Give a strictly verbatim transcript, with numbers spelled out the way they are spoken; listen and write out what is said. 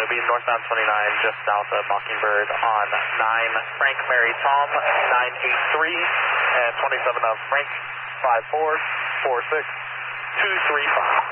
be northbound twenty-nine, just south of Mockingbird on nine Frank Mary Tom nine eight three and twenty-seven of Frank five four four six two three five.